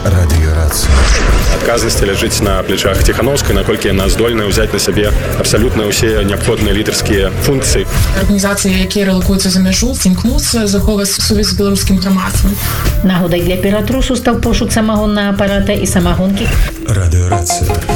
Радыёрацыя. Адказнасць ляжыць на плечах Ціхановскай, наколькі яна здольная ўзяць на сябе абсалютна ўсе неабходныя лідарскія функцыі. Арганізацыі, якія рэлакуюцца за мяжу, імкнуцца захоўваць сувязь з беларускім грамадствам. Нагодай для ператрусу стаў пошук самагоннага апарата і самагонкі. Радыёрацыя.